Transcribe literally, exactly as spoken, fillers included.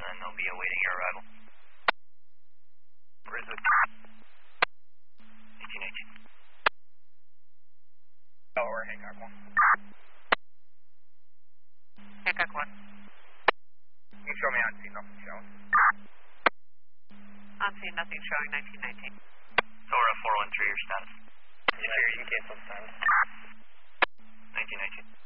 and they'll be awaiting your arrival. Where is it? eighteen eighteen. Delaware, Hancock one. Hancock one. Can you show me on scene nothing showing? On scene, nothing showing, nineteen nineteen. Sora four one three, your status. Yeah, you can cancel the time. nineteen nineteen.